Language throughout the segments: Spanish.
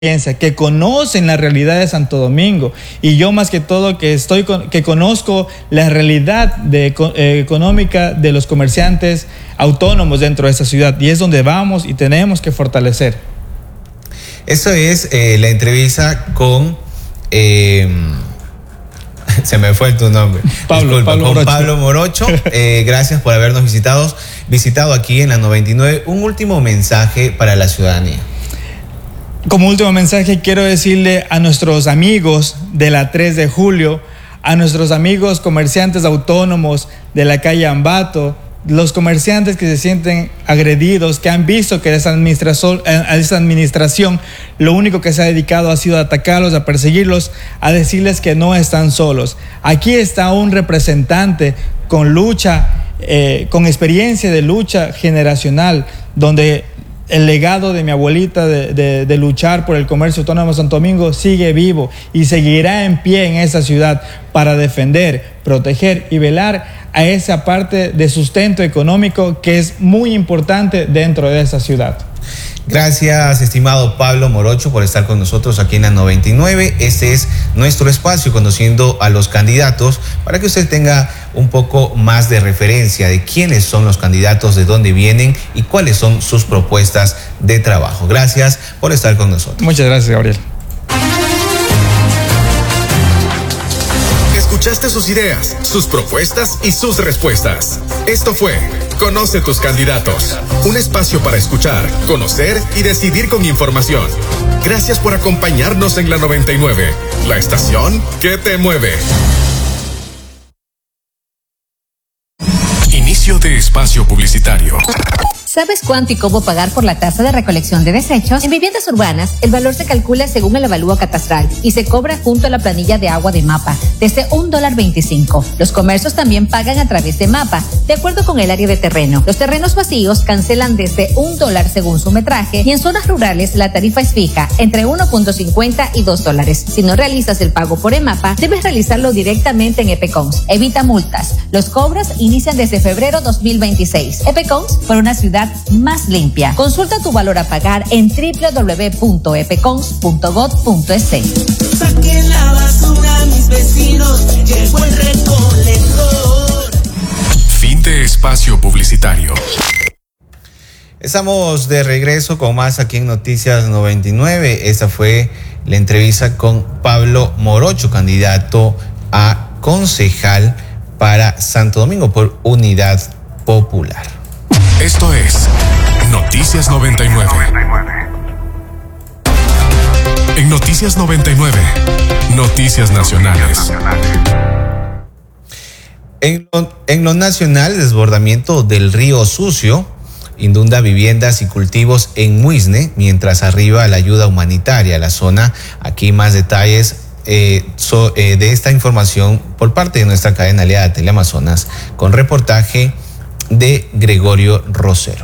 que conocen la realidad de Santo Domingo, y yo más que todo que conozco la realidad económica de los comerciantes autónomos dentro de esta ciudad, y es donde vamos y tenemos que fortalecer. Eso es la entrevista con se me fue tu nombre. Pablo Morocho. Pablo Morocho. Gracias por habernos visitado aquí en la 99. Un último mensaje para la ciudadanía. Como último mensaje, quiero decirle a nuestros amigos de la 3 de julio, a nuestros amigos comerciantes autónomos de la calle Ambato, los comerciantes que se sienten agredidos, que han visto que esa administración lo único que se ha dedicado ha sido a atacarlos, a perseguirlos, a decirles que no están solos. Aquí está un representante con lucha, con experiencia de lucha generacional, donde el legado de mi abuelita de luchar por el comercio autónomo de Santo Domingo sigue vivo y seguirá en pie en esa ciudad para defender, proteger y velar a esa parte de sustento económico que es muy importante dentro de esa ciudad. Gracias, estimado Pablo Morocho, por estar con nosotros aquí en la 99. Este es nuestro espacio, conociendo a los candidatos, para que usted tenga un poco más de referencia de quiénes son los candidatos, de dónde vienen y cuáles son sus propuestas de trabajo. Gracias por estar con nosotros. Muchas gracias, Gabriel. Escuchaste sus ideas, sus propuestas y sus respuestas. Esto fue Conoce tus candidatos, un espacio para escuchar, conocer y decidir con información. Gracias por acompañarnos en la 99, la estación que te mueve. Inicio de espacio publicitario. ¿Sabes cuánto y cómo pagar por la tasa de recolección de desechos? En viviendas urbanas, el valor se calcula según el avalúo catastral y se cobra junto a la planilla de agua de MAPA, desde $1.25. Los comercios también pagan a través de MAPA, de acuerdo con el área de terreno. Los terrenos vacíos cancelan desde $1 según su metraje, y en zonas rurales la tarifa es fija, entre 1.50 y $2. Si no realizas el pago por EMAPA, debes realizarlo directamente en EPECONS. Evita multas. Los cobros inician desde febrero 2026. EPECONS, por una ciudad más limpia. Consulta tu valor a pagar en www.epecons.gov.es. Saquen la basura, mis vecinos, llegó el recolector. Fin de espacio publicitario. Estamos de regreso con más aquí en Noticias 99. Esta fue la entrevista con Pablo Morocho, candidato a concejal para Santo Domingo por Unidad Popular. Esto es Noticias 99. En Noticias 99, Noticias Nacionales. En lo nacional, el desbordamiento del río Sucio inunda viviendas y cultivos en Muisne, mientras arriba la ayuda humanitaria a la zona. Aquí más detalles de esta información por parte de nuestra cadena aliada Teleamazonas, con reportaje de Gregorio Rosero.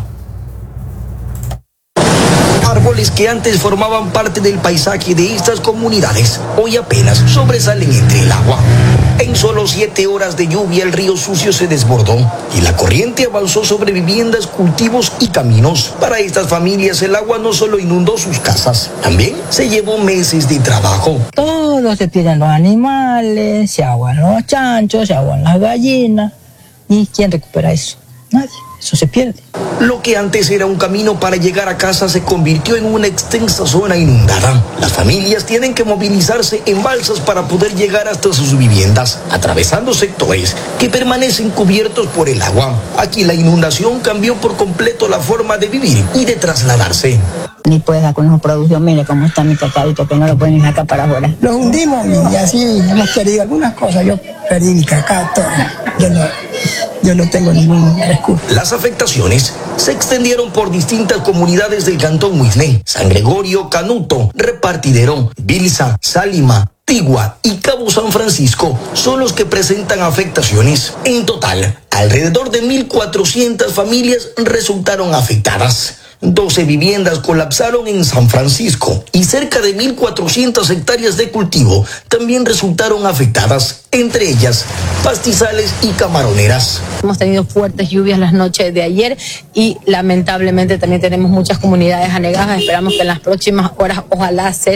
Árboles que antes formaban parte del paisaje de estas comunidades hoy apenas sobresalen entre el agua. En solo 7 horas de lluvia el río Sucio se desbordó y la corriente avanzó sobre viviendas, cultivos y caminos. Para estas familias el agua no solo inundó sus casas, también se llevó meses de trabajo. Todos se tiran los animales, se ahogan los chanchos, se ahogan las gallinas. ¿Y quién recupera eso? Nadie, eso se pierde. Lo que antes era un camino para llegar a casa se convirtió en una extensa zona inundada. Las familias tienen que movilizarse en balsas para poder llegar hasta sus viviendas, atravesando sectores que permanecen cubiertos por el agua. Aquí la inundación cambió por completo la forma de vivir y de trasladarse. Ni puedes dar con una producción, mire cómo está mi cacadito, que no lo pueden sacar para afuera. Lo hundimos y así hemos perdido algunas cosas. Yo perdí mi cacao, todo. Yo no tengo ningún recurso. Las afectaciones se extendieron por distintas comunidades del cantón Muisne: San Gregorio, Canuto, Repartidero, Bilsa, Salima, Tigua y Cabo San Francisco son los que presentan afectaciones. En total, alrededor de 1.400 familias resultaron afectadas. 12 viviendas colapsaron en San Francisco y cerca de 1.400 hectáreas de cultivo también resultaron afectadas, entre ellas pastizales y camaroneras. Hemos tenido fuertes lluvias las noches de ayer y lamentablemente también tenemos muchas comunidades anegadas. Esperamos que en las próximas horas ojalá